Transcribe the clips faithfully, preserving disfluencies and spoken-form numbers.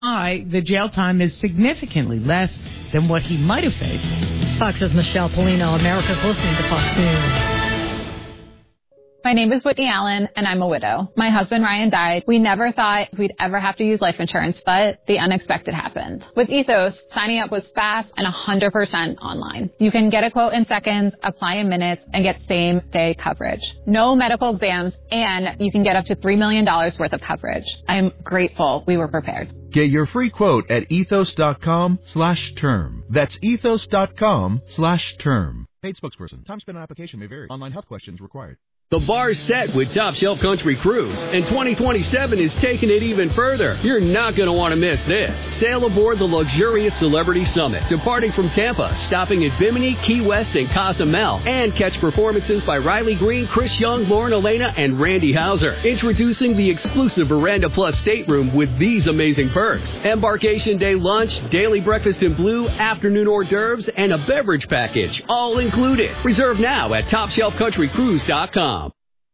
Why the jail time is significantly less than what he might have faced. Fox's Michelle Polino. America's listening to Fox News. My name is Whitney Allen, and I'm a widow. My husband, Ryan, died. We never thought we'd ever have to use life insurance, but the unexpected happened. With Ethos, signing up was fast and one hundred percent online. You can get a quote in seconds, apply in minutes, and get same-day coverage. No medical exams, and you can get up to three million dollars worth of coverage. I'm grateful we were prepared. Get your free quote at ethos.com slash term. That's ethos.com slash term. Paid spokesperson. Time spent on application may vary. Online health questions required. The bar's set with Top Shelf Country Cruise, and twenty twenty-seven is taking it even further. You're not going to want to miss this. Sail aboard the luxurious Celebrity Summit, departing from Tampa, stopping at Bimini, Key West, and Cozumel, and catch performances by Riley Green, Chris Young, Lauren Elena, and Randy Hauser. Introducing the exclusive Veranda Plus stateroom with these amazing perks. Embarkation day lunch, daily breakfast in blue, afternoon hors d'oeuvres, and a beverage package, all included. Reserve now at top shelf country cruise dot com.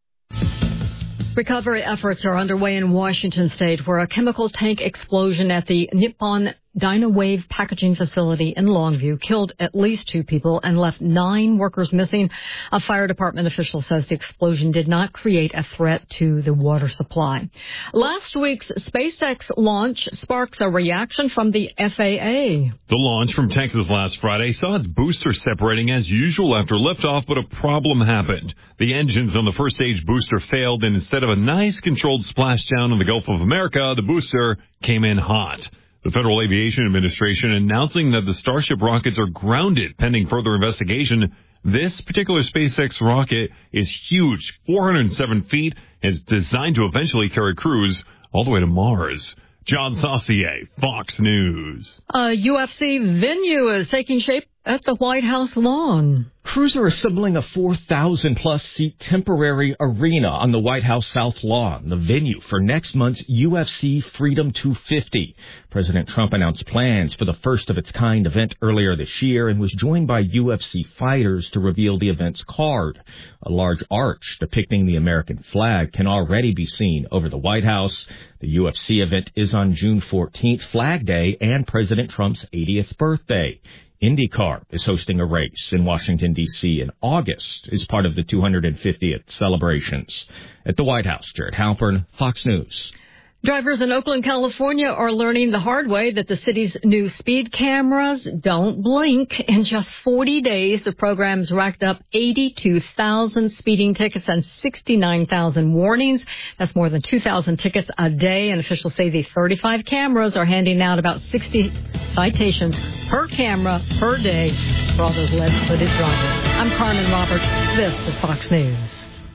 Recovery efforts are underway in Washington state where a chemical tank explosion at the Nippon Dynawave packaging facility in Longview killed at least two people and left nine workers missing. A fire department official says the explosion did not create a threat to the water supply. Last week's SpaceX launch sparks a reaction from the F A A. The launch from Texas last Friday saw its booster separating as usual after liftoff, but a problem happened. The engines on the first stage booster failed, and instead of a nice controlled splashdown in the Gulf of America, the booster came in hot. The Federal Aviation Administration announcing that the Starship rockets are grounded pending further investigation. This particular SpaceX rocket is huge, four hundred seven feet, and is designed to eventually carry crews all the way to Mars. John Saucier, Fox News. A U F C venue is taking shape at the White House lawn. Crews are assembling a four thousand plus seat temporary arena on the White House South Lawn, the venue for next month's U F C Freedom two fifty. President Trump announced plans for the first of its kind event earlier this year and was joined by U F C fighters to reveal the event's card. A large arch depicting the American flag can already be seen over the White House. The U F C event is on June fourteenth, Flag Day, and President Trump's eightieth birthday. IndyCar is hosting a race in Washington, D C in August as part of the two hundred fiftieth celebrations. At the White House, Jared Halpern, Fox News. Drivers in Oakland, California are learning the hard way that the city's new speed cameras don't blink. In just forty days, the program's racked up eighty-two thousand speeding tickets and sixty-nine thousand warnings. That's more than two thousand tickets a day, and officials say the thirty-five cameras are handing out about sixty citations per camera per day for all those lead-footed drivers. I'm Carmen Roberts. This is Fox News.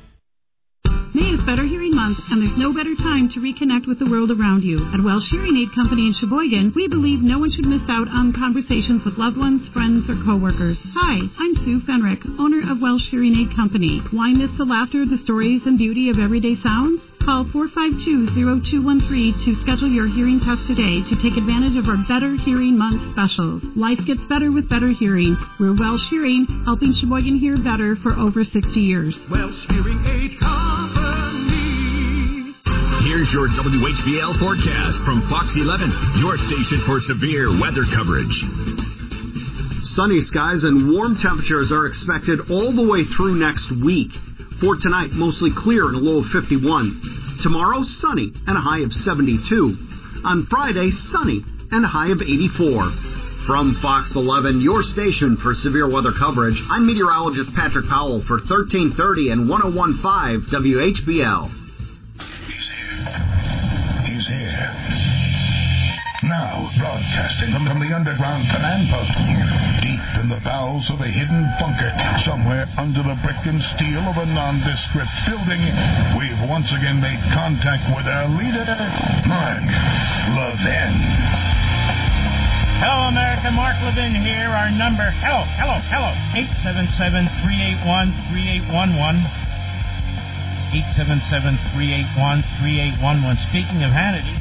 May is Better Hearing Month, and there's no better time to reconnect with the world around you. At Welsh Hearing Aid Company in Sheboygan, we believe no one should miss out on conversations with loved ones, friends, or coworkers. Hi, I'm Sue Fenrick, owner of Welsh Hearing Aid Company. Why miss the laughter, the stories, and beauty of everyday sounds? Call four five two, zero two one three to schedule your hearing test today to take advantage of our Better Hearing Month specials. Life gets better with better hearing. We're Welsh Hearing, helping Sheboygan hear better for over sixty years. Welsh Hearing Aid Company. Here's your W H B L forecast from Fox eleven, your station for severe weather coverage. Sunny skies and warm temperatures are expected all the way through next week. For tonight, mostly clear and a low of fifty-one. Tomorrow, sunny and a high of seventy-two. On Friday, sunny and a high of eighty-four. From Fox eleven, your station for severe weather coverage, I'm meteorologist Patrick Powell for thirteen thirty and one oh one point five W H B L. He's here. He's here. Now, broadcasting from the underground command post, deep in the bowels of a hidden bunker, somewhere under the brick and steel of a nondescript building, we've once again made contact with our leader, Mark Levin. Hello, America. Mark Levin here. Our number, hello, hello, hello, eight seven seven, three eight one, three eight one one. eight seven seven, three eight one, three eight one one. Speaking of Hannity,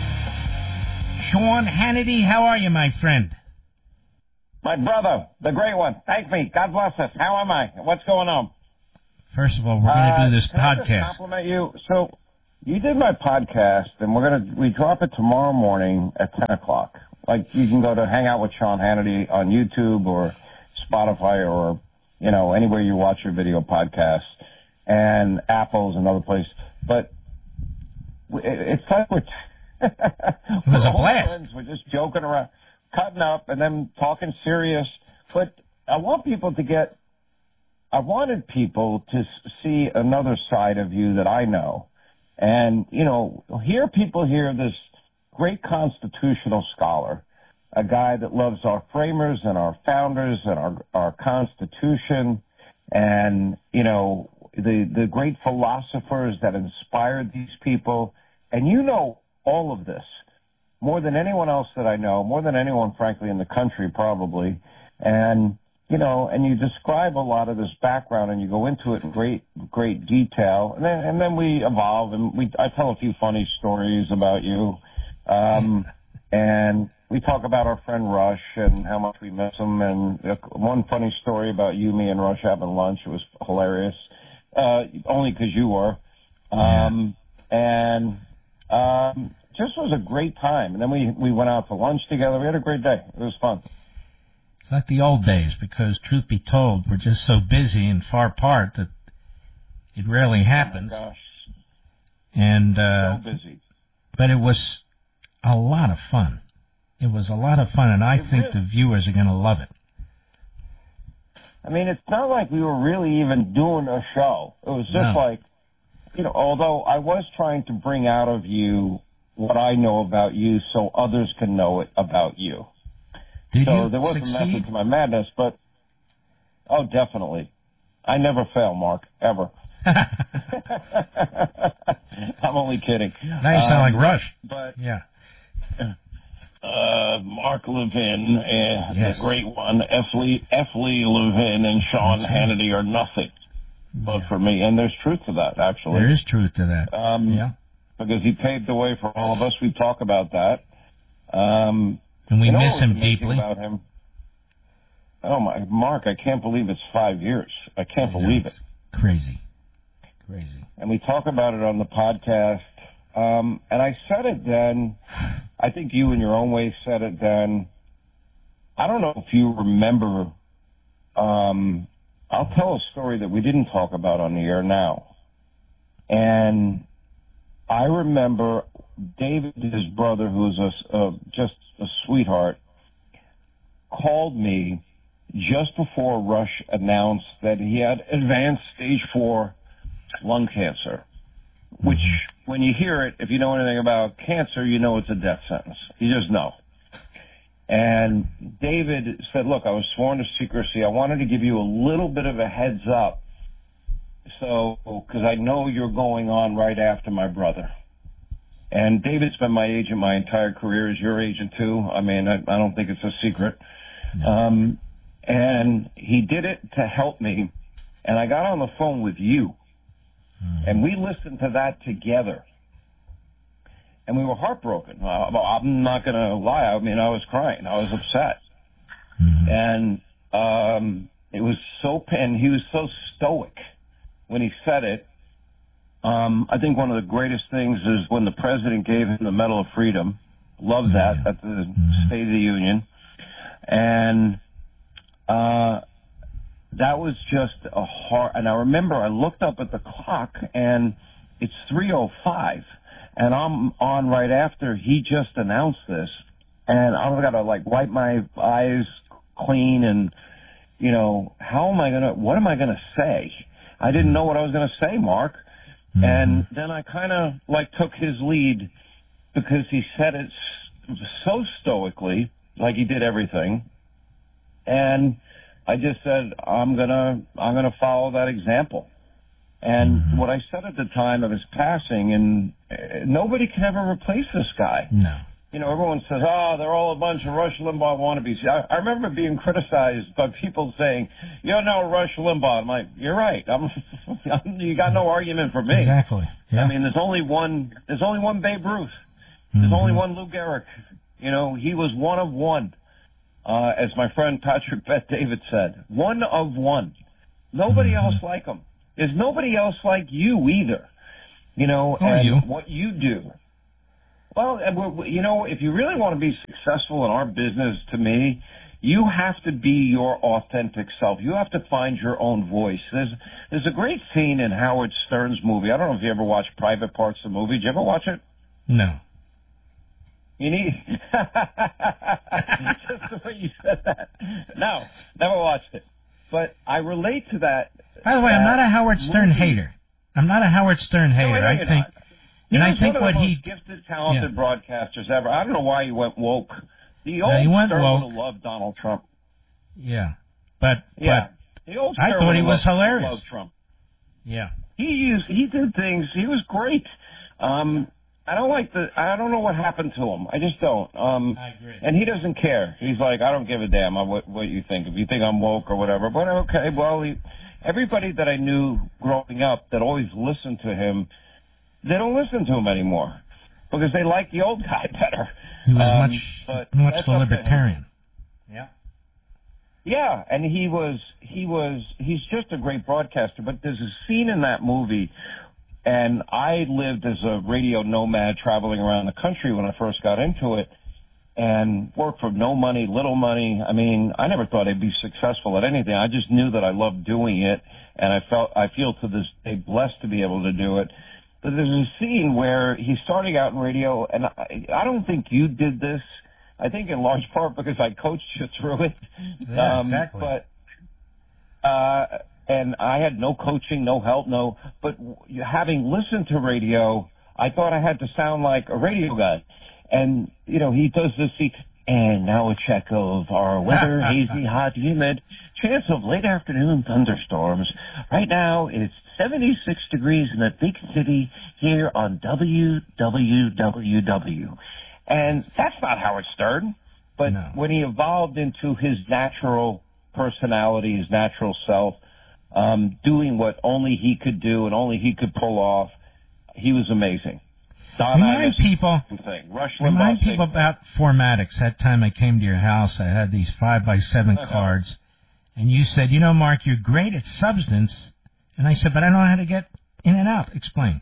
Sean Hannity, how are you, my friend? My brother, the great one. Thank me. God bless us. How am I? What's going on? First of all, we're going to uh, do this can podcast. I just compliment you? So, You did my podcast, and we're gonna we drop it tomorrow morning at ten o'clock. Like, you can go to hang out with Sean Hannity on YouTube or Spotify or, you know, anywhere you watch your video podcasts, and Apple's another place. But it's like we're it was a blast. Friends. We're just joking around, cutting up, and then talking serious. But I want people to get. I wanted people to see another side of you that I know, and you know, hear people hear this great constitutional scholar, a guy that loves our framers and our founders and our our Constitution, and you know, the the great philosophers that inspired these people. And you know all of this more than anyone else that I know, more than anyone, frankly, in the country probably. And, you know, and you describe a lot of this background and you go into it in great, great detail. And then, and then we evolve and we, I tell a few funny stories about you. Um, and we talk about our friend Rush and how much we miss him. And one funny story about you, me, and Rush having lunch. It was hilarious. Uh, only because you were. Um, and, Um, just was a great time. And then we, we went out to lunch together. We had a great day. It was fun. It's like the old days because, truth be told, we're just so busy and far apart that it rarely happens. Oh, my gosh. And, uh, so busy. But it was a lot of fun. It was a lot of fun, and I it think really, the viewers are going to love it. I mean, it's not like we were really even doing a show. It was just No. like, you know, although I was trying to bring out of you what I know about you so others can know it about you. Did so you there was succeed? a method to my madness, but, oh, definitely. I never fail, Mark, ever. I'm only kidding. Now you sound um, like Rush. But, yeah. Uh, Mark Levin, uh, yes. the great one, F. Lee, F. Lee Levin and Sean That's Hannity right. are nothing. But yeah. for me, and there's truth to that, actually. There is truth to that. Um, yeah. Because he paved the way for all of us. We talk about that. Um, and we you know miss him deeply. About him? Oh, my, Mark, I can't believe it's five years. I can't I believe know, it. Crazy. Crazy. And we talk about it on the podcast. Um, and I said it then. I think you in your own way said it then. I don't know if you remember. Um, I'll tell a story that we didn't talk about on the air now. And I remember David, his brother, who was a, a, just a sweetheart, called me just before Rush announced that he had advanced stage four lung cancer, which when you hear it, if you know anything about cancer, you know it's a death sentence. You just know. And David said, look, I was sworn to secrecy. I wanted to give you a little bit of a heads up. So, because I know you're going on right after my brother. And David's been my agent my entire career. Is your agent too? I mean, I, I don't think it's a secret. No. Um, and he did it to help me. And I got on the phone with you. Mm-hmm. And we listened to that together. And we were heartbroken. Uh, I'm not going to lie. I mean, I was crying. I was upset. Mm-hmm. And um, it was so, and he was so stoic when he said it. Um, I think one of the greatest things is when the president gave him the Medal of Freedom. Love that mm-hmm. at the mm-hmm. State of the Union. And uh, that was just a hard, and I remember I looked up at the clock and it's three oh five. And I'm on right after he just announced this. And I've got to, like, wipe my eyes clean and, you know, how am I going to, what am I going to say? I didn't know what I was going to say, Mark. Mm-hmm. And then I kind of, like, took his lead because he said it so stoically, like he did everything. And I just said, I'm going to, I'm going to follow that example. And mm-hmm. what I said at the time of his passing, and uh, nobody can ever replace this guy. No. You know, everyone says, oh, they're all a bunch of Rush Limbaugh wannabes. I, I remember being criticized by people saying, you're no Rush Limbaugh. I'm like, you're right. I'm, you got no argument for me. Exactly. Yeah. I mean, there's only one, there's only one Babe Ruth. There's mm-hmm. only one Lou Gehrig. You know, he was one of one, uh, as my friend Patrick Bet David said. One of one. Nobody mm-hmm. else like him. There's nobody else like you either. You know, Who are and you? what you do. Well, and we're- you know, if you really want to be successful in our business, to me, you have to be your authentic self. You have to find your own voice. There's there's a great scene in Howard Stern's movie. I don't know if you ever watched Private Parts, the movie. Did you ever watch it? No. You need just the way you said that. No, never watched it. But I relate to that. By the way, I'm not a Howard Stern movie. hater. I'm not a Howard Stern hater. No, I know I you're think, not. and I He was think one what of the he most gifted, talented Yeah. broadcasters ever. I don't know why he went woke. The No, old he went Stern woke. would have loved Donald Trump. Yeah, but Yeah, the old I Stern thought he would have was loved- hilarious. loved Trump. but yeah, He used, he did things. He was great. Um, I don't like the. I don't know what happened to him. I just don't. Um, I agree. And he doesn't care. He's like, I don't give a damn what what you think. If you think I'm woke or whatever. But okay, well, he, everybody that I knew growing up that always listened to him, they don't listen to him anymore because they like the old guy better. he was Um, much but much that's the up to him. libertarian. Yeah. Yeah, and he was, he was, he's just a great broadcaster, but there's a scene in that movie, and I lived as a radio nomad traveling around the country when I first got into it, and worked for no money, little money. I mean, I never thought I'd be successful at anything. I just knew that I loved doing it, and I felt, I feel to this day blessed to be able to do it. But there's a scene where he's starting out in radio, and I, I don't think you did this. I think in large part because I coached you through it. Yeah, um, exactly. But, uh, and I had no coaching, no help, no, but w- having listened to radio, I thought I had to sound like a radio guy. And, you know, he does this, he, and now a check of our weather, hazy, hot, humid, chance of late afternoon thunderstorms. Right now it's seventy-six degrees in the big city here on W W W W. And that's not Howard Stern. But No. when he evolved into his natural personality, his natural self, um, doing what only he could do and only he could pull off, he was amazing. Don Remind Imus, people, thing. Rush remind Limbaugh, people same about formatics. That time I came to your house, I had these five by seven Uh-huh. cards, and you said, "You know, Mark, you're great at substance." And I said, "But I don't know how to get in and out." Explain.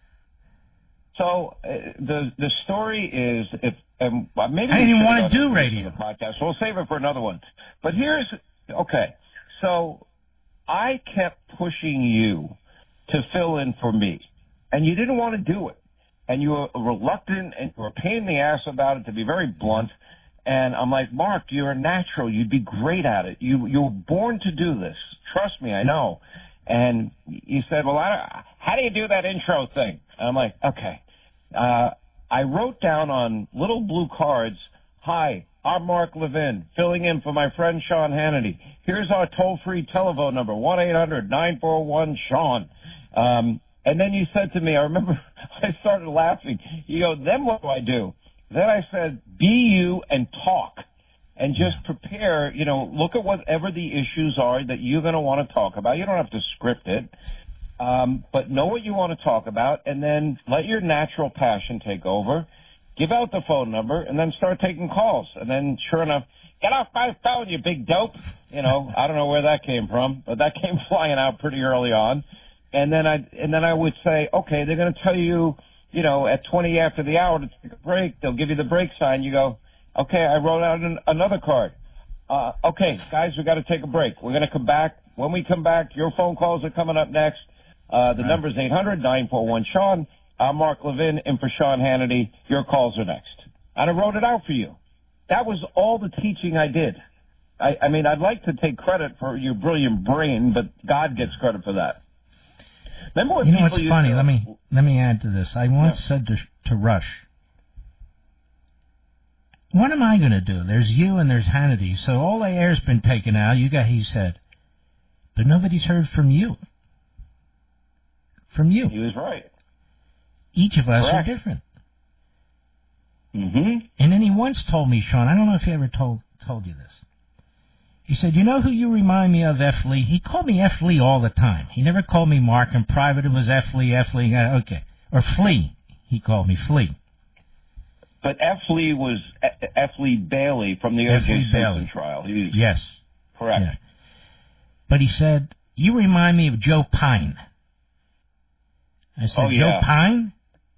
So uh, the the story is if um, maybe I we didn't should wanna have do done this radio. in the podcast. We'll save it for another one. But here's okay. So I kept pushing you to fill in for me, and you didn't want to do it, and you were reluctant and you were a pain in the ass about it, to be very blunt. And I'm like, Mark, you're a natural. You'd be great at it. You you were born to do this. Trust me, I know. And you said, well, I don't, how do you do that intro thing? And I'm like, okay. Uh, I wrote down on little blue cards, hi, I'm Mark Levin, filling in for my friend Sean Hannity. Here's our toll-free telephone number, one eight hundred nine four one Sean. Um, and then you said to me, I remember I started laughing. You go, then what do I do? Then I said, be you and talk. And just prepare, you know, look at whatever the issues are that you're going to want to talk about. You don't have to script it. Um, but know what you want to talk about, and then let your natural passion take over. Give out the phone number, and then start taking calls. And then, sure enough, get off my phone, you big dope. You know, I don't know where that came from, but that came flying out pretty early on. And then I and then I would say, okay, they're going to tell you, you know, at twenty after the hour to take a break. They'll give you the break sign. You go, okay, I wrote out an, another card. Uh, okay, guys, we got to take a break. We're going to come back. When we come back, your phone calls are coming up next. Uh, the number is eight hundred nine four one Sean. I'm Mark Levin, in for Sean Hannity. Your calls are next. And I wrote it out for you. That was all the teaching I did. I, I mean, I'd like to take credit for your brilliant brain, but God gets credit for that. Remember what You know people what's used funny? to- Let me let me add to this. I once Yeah. said to to Rush, "What am I going to do? There's you and there's Hannity. So all the air's been taken out. You got," he said, "but nobody's heard from you. From you. He was right. Each of us Correct. are different." Mm-hmm. And then he once told me, Sean, I don't know if he ever told told you this. He said, "You know who you remind me of, F. Lee?" He called me F. Lee all the time. He never called me Mark. In private, it was F. Lee, F. Lee. Uh, okay. Or Flea. He called me Flea. But F. Lee was F. F. Lee Bailey from the O F. J Lee Simpson Bailey. trial. He was Yes. correct. Yeah. But he said, "You remind me of Joe Pine." I said, Oh, Joe yeah. Pine?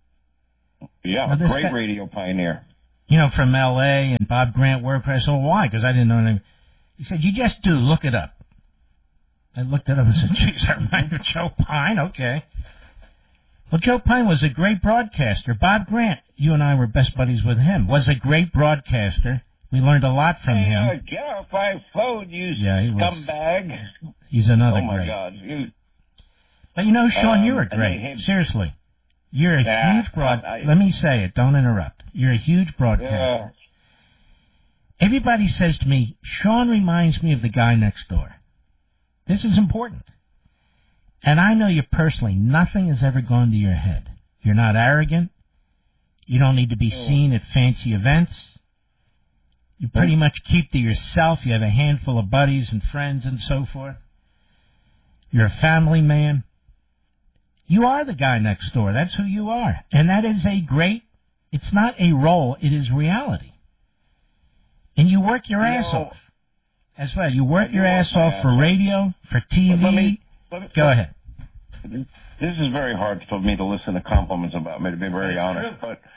Yeah, Now, this great guy- radio pioneer. You know, from L A and Bob Grant WordPress. I said, well, why? Because I didn't know anything. He said, you just do. Look it up. I looked it up and said, geez, I remember Joe Pine. Okay. Well, Joe Pine was a great broadcaster. Bob Grant, you and I were best buddies with him, was a great broadcaster. We learned a lot from hey, him. Uh, get off my phone, you Yeah, he was- scumbag. He's another Oh, my great. God. You, But you know, Sean, Um, you were and great. they hate- Seriously. You're a Nah, huge broad... I- Let me say it. Don't interrupt. You're a huge broadcaster. yeah. Everybody says to me, Sean reminds me of the guy next door. This is important. And I know you personally. Nothing has ever gone to your head. You're not arrogant. You don't need to be seen at fancy events. You pretty much keep to yourself. You have a handful of buddies and friends and so forth. You're a family man. You are the guy next door. That's who you are. And that is a great, it's not a role, it is reality. And you work your You ass know, off. As well. You work I do your work ass my off ass for off. radio, for T V. But let me- let me- Go ahead. This is very hard for me to listen to compliments about me, to be very That's honest. true. But,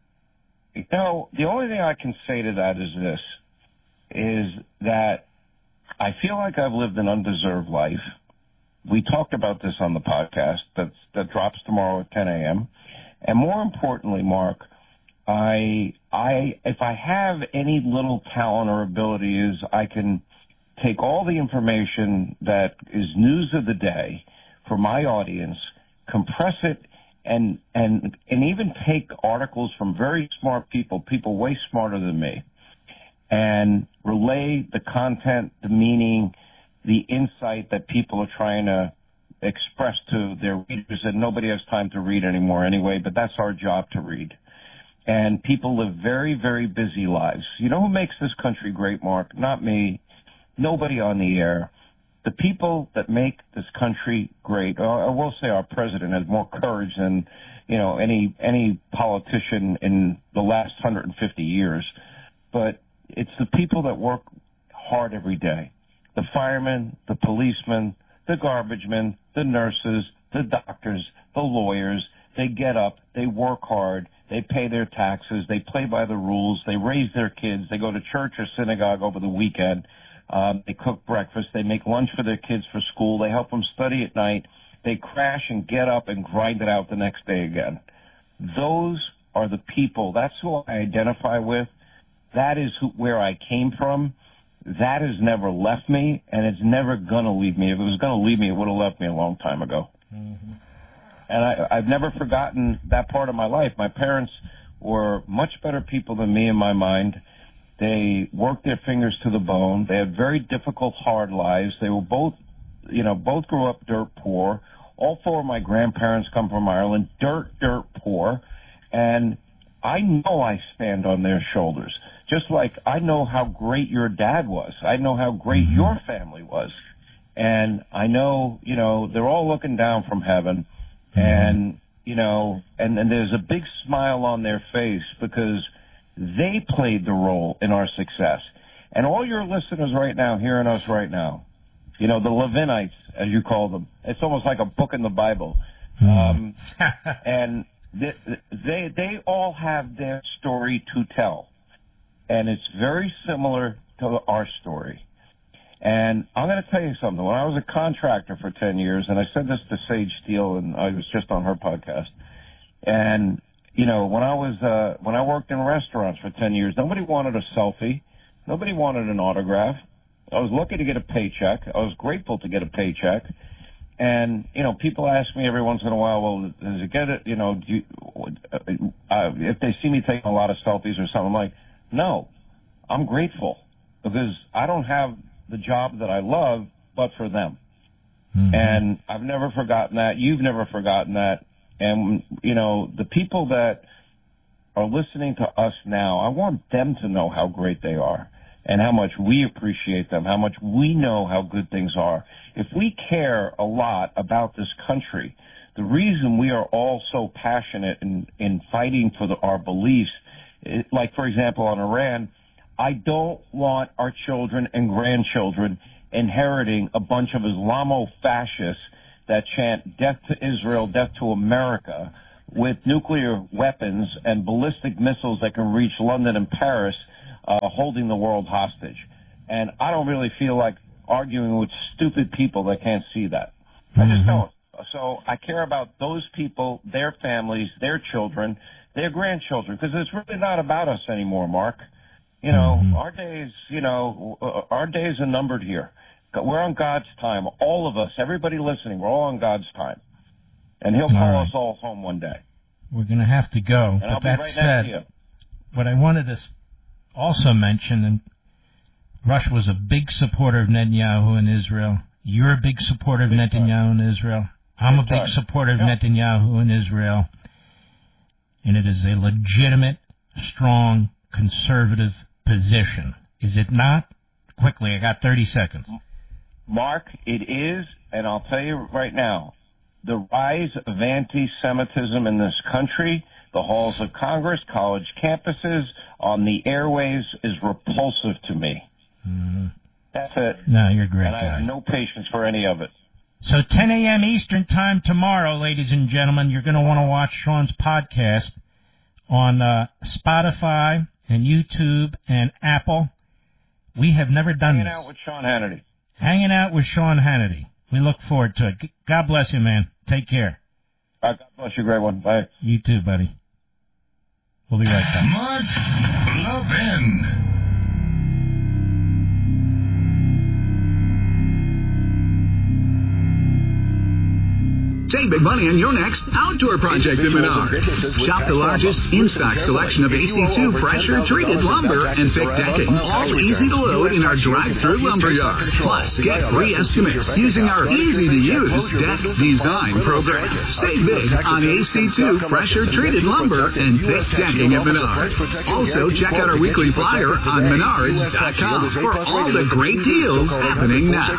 you know, the only thing I can say to that is this, is that I feel like I've lived an undeserved life. We talked about this on the podcast that's, that drops tomorrow at ten a.m. And more importantly, Mark, I, I, if I have any little talent or ability, is I can take all the information that is news of the day for my audience, compress it, and and and even take articles from very smart people, people way smarter than me, and relay the content, the meaning, the insight that people are trying to express to their readers, and nobody has time to read anymore anyway, but that's our job to read. And people live very, very busy lives. You know who makes this country great, Mark? Not me. Nobody on the air. The people that make this country great, I will say our president has more courage than, you know, any any politician in the last one hundred fifty years. But it's the people that work hard every day. The firemen, the policemen, the garbage men, the nurses, the doctors, the lawyers. They get up, they work hard, they pay their taxes, they play by the rules, they raise their kids, they go to church or synagogue over the weekend. Um, they cook breakfast. They make lunch for their kids for school. They help them study at night. They crash and get up and grind it out the next day again. Those are the people. That's who I identify with. That is who, where I came from. That has never left me, and it's never going to leave me. If it was going to leave me, it would have left me a long time ago. Mm-hmm. And I, I've never forgotten that part of my life. My parents were much better people than me in my mind. They worked their fingers to the bone. They had very difficult, hard lives. They were both, you know, both grew up dirt poor. All four of my grandparents come from Ireland, dirt, dirt poor. And I know I stand on their shoulders. Just like I know how great your dad was. I know how great your family was. And I know, you know, they're all looking down from heaven. And, you know, and, and there's a big smile on their face because they played the role in our success. And all your listeners right now, hearing us right now, you know, the Levinites, as you call them, it's almost like a book in the Bible. Um, and they, they, they all have their story to tell. And it's very similar to our story. And I'm going to tell you something. When I was a contractor for ten years, and I said this to Sage Steele, and I was just on her podcast, and, you know, when I was, uh, when I worked in restaurants for ten years, nobody wanted a selfie. Nobody wanted an autograph. I was lucky to get a paycheck. I was grateful to get a paycheck. And, you know, people ask me every once in a while, well, does it get it, you know, do you, uh, if they see me taking a lot of selfies or something, I'm like, no, I'm grateful because I don't have the job that I love, but for them. Mm-hmm. And I've never forgotten that. You've never forgotten that. And, you know, the people that are listening to us now, I want them to know how great they are and how much we appreciate them, how much we know how good things are. If we care a lot about this country, the reason we are all so passionate in, in fighting for the, our beliefs, it, like, for example, on Iran, I don't want our children and grandchildren inheriting a bunch of Islamo-fascists that chant death to Israel, death to America, with nuclear weapons and ballistic missiles that can reach London and Paris, uh, holding the world hostage. And I don't really feel like arguing with stupid people that can't see that. Mm-hmm. I just don't. So I care about those people, their families, their children, their grandchildren, because it's really not about us anymore, Mark. You know, mm-hmm. our days, you know, uh, our days are numbered here. We're on God's time. All of us, everybody listening, we're all on God's time. And he'll call all right. us all home one day. We're going to have to go. And but I'll that be right said, next to you. What I wanted to also mention, and Rush was a big supporter of Netanyahu in Israel. You're a big supporter of big Netanyahu time. in Israel. I'm big a big time. supporter of yeah. Netanyahu in Israel. And it is a legitimate, strong, conservative position. Is it not? Quickly, I got thirty seconds. Mark, it is, and I'll tell you right now, the rise of anti-Semitism in this country, the halls of Congress, college campuses, on the airways, is repulsive to me. Mm-hmm. That's it. No, you're a great and guy. I have no patience for any of it. So ten a.m. Eastern Time tomorrow, ladies and gentlemen, you're going to want to watch Sean's podcast on uh, Spotify and YouTube and Apple. We have never done Hanging this. out with Sean Hannity. Hanging out with Sean Hannity. We look forward to it. God bless you, man. Take care. All right, God bless you. Great one. Bye. You too, buddy. We'll be right back. Mark Levin. Save big money on your next outdoor project in Menards. Shop the largest in-stock selection of A C two pressure-treated lumber and thick decking, all easy to load in our drive-through lumber yard. Plus, get free estimates using our easy-to-use deck design program. Save big on A C two pressure-treated lumber and thick decking at Menards. Also, check out our weekly flyer on menards dot com for all the great deals happening now.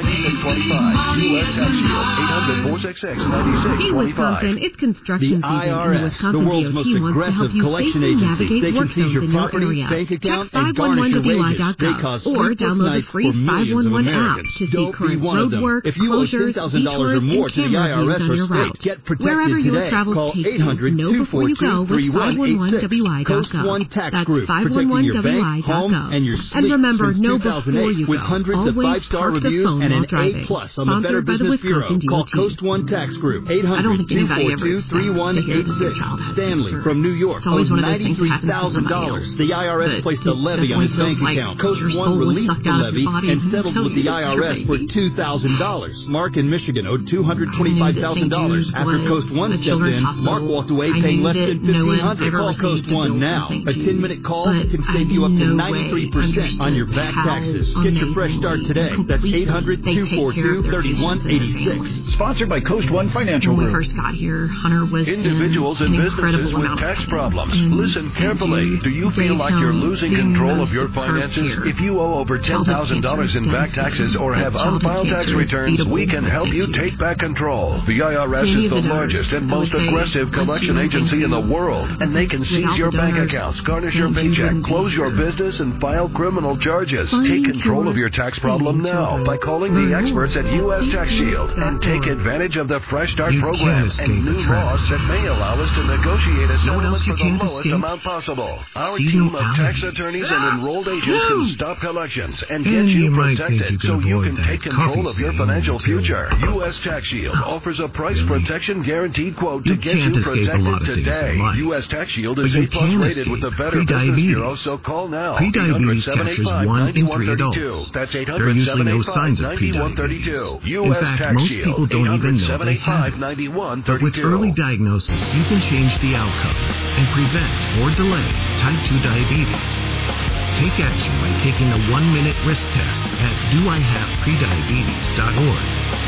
Hey, Wisconsin, it's construction season in the Wisconsin D O T wants to help you safely navigate work zones in your area. Check five one one W I dot gov or download the free five one one app to see current road work, closures, detours, and camera views on your route. Wherever your travels take you, know before you go with five one one W I dot gov. That's five one one W I dot gov. And remember, know before you go. Always park the phone while driving. Sponsored by the Wisconsin D O T. Tax Group, eight hundred, two four two, three one eight six. Stanley from New York owes ninety-three thousand dollars. The I R S placed a levy on his bank account. Coast One released the levy and settled with the I R S for two thousand dollars. Mark in Michigan owed two hundred twenty-five thousand dollars. After Coast One stepped in, Mark walked away paying less than fifteen hundred dollars. Call Coast One now. A ten-minute call can save you up to ninety-three percent on your back taxes. Get your fresh start today. That's eight hundred, two four two, three one eight six. Sponsored by Coast One Financial When Group. we first got here, Hunter was Individuals in and an businesses with tax problems. Listen carefully. Do you feel like you're losing control of your finances? If you owe over ten thousand dollars in back taxes or have unfiled tax returns, we can help you take back control. The I R S is the largest and most aggressive collection agency in the world, and they can seize your bank accounts, garnish your paycheck, close your business, and file criminal charges. Take control of your tax problem now by calling the experts at U S Tax Shield and take advantage of the Fresh Start program and new laws that may allow us to negotiate a settlement for the lowest amount possible. Our team of tax attorneys and enrolled agents can stop collections and get you protected so you can take control of your financial future. U S Tax Shield offers a price protection guaranteed quote to get you protected today. U S Tax Shield is A plus rated with the Better Business Bureau, so call now. Pre-diabetes captures one in three adults. That's eight There are hundred, usually seven no eight five, signs of nine one three pre-diabetes. two. U In S fact, Tax most Shield, people don't even know they have it. ninety-one But with thirty-two. early diagnosis, you can change the outcome and prevent or delay type two diabetes. Take action by taking the one-minute risk test at do I have prediabetes dot org.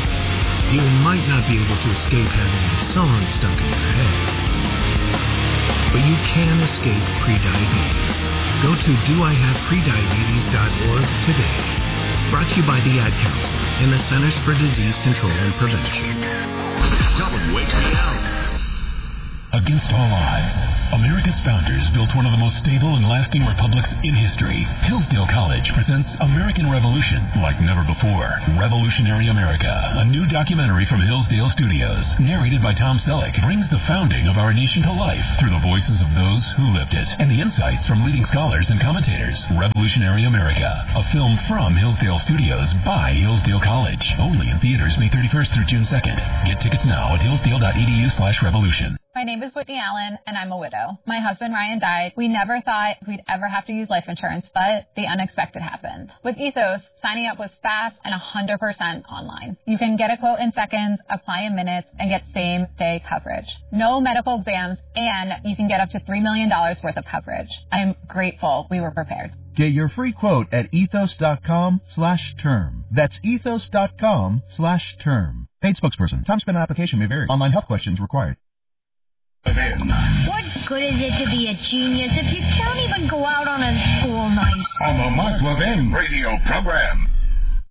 You might not be able to escape having a song stuck in your head, but you can escape prediabetes. Go to do I have prediabetes dot org today. Brought to you by the Ad Council and the Centers for Disease Control and Prevention. W H B L. Against all odds, America's founders built one of the most stable and lasting republics in history. Hillsdale College presents American Revolution like never before. Revolutionary America, a new documentary from Hillsdale Studios, narrated by Tom Selleck, brings the founding of our nation to life through the voices of those who lived it and the insights from leading scholars and commentators. Revolutionary America, a film from Hillsdale Studios by Hillsdale College. Only in theaters May thirty-first through June second. Get tickets now at hillsdale.edu slash revolution. My name is Whitney Allen, and I'm a widow. My husband, Ryan, died. We never thought we'd ever have to use life insurance, but the unexpected happened. With Ethos, signing up was fast and one hundred percent online. You can get a quote in seconds, apply in minutes, and get same-day coverage. No medical exams, and you can get up to three million dollars worth of coverage. I'm grateful we were prepared. Get your free quote at ethos.com slash term. That's ethos.com slash term. Paid spokesperson. Time spent on application may vary. Online health questions required. What good is it to be a genius if you can't even go out on a school night? On the Mark Levin radio program.